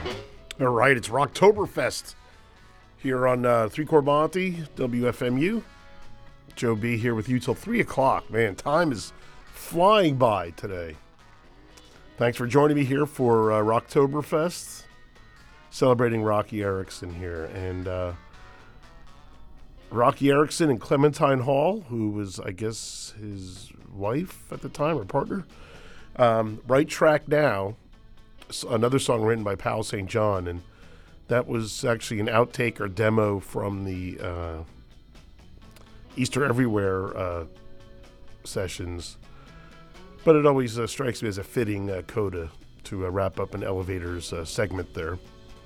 All right, it's Rocktoberfest here on 3 Core Monty, WFMU. Joe B here with you till 3 o'clock. Man, time is flying by today. Thanks for joining me here for Rocktoberfest, celebrating Rocky Erickson here. And Rocky Erickson and Clementine Hall, who was, I guess, his wife at the time, or partner. Right Track Now, another song written by Pal St. John, and that was actually an outtake or demo from the Easter Everywhere sessions. But it always strikes me as a fitting coda to wrap up an Elevators segment there.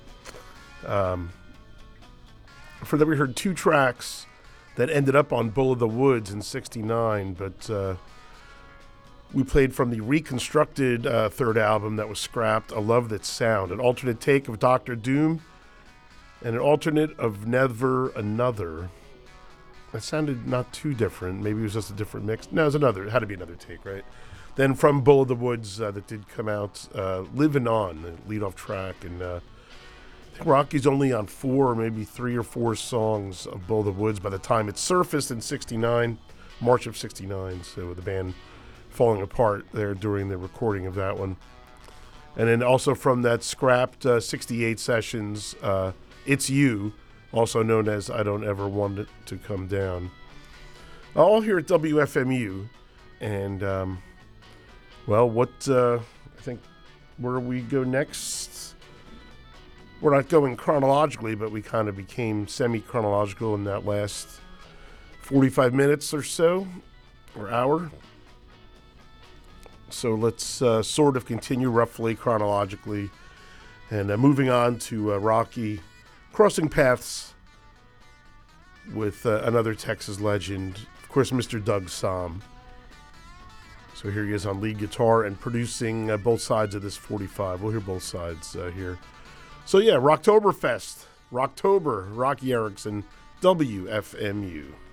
For that, we heard two tracks that ended up on Bull of the Woods in '69, but we played from the reconstructed third album that was scrapped, A Love That Sound, an alternate take of Dr. Doom, and an alternate of Never Another. That sounded not too different. Maybe it was just a different mix. No, it had to be another take, right? Then from Bull of the Woods that did come out, Living On, the lead-off track, and I think Rocky's only on 4 or maybe 3 or 4 songs of Bull of the Woods by the time it surfaced in '69, March of '69, so the band falling apart there during the recording of that one. And then also from that scrapped 68 sessions, It's You, also known as I Don't Ever Want It to Come Down. All here at WFMU. And, I think where we go next, we're not going chronologically, but we kind of became semi-chronological in that last 45 minutes or so, or hour. So let's sort of continue roughly chronologically and moving on to Rocky crossing paths with another Texas legend, of course, Mr. Doug Sahm. So here he is on lead guitar and producing both sides of this 45. We'll hear both sides here. So yeah, Rocktoberfest, Rocktober, Rocky Erickson, WFMU.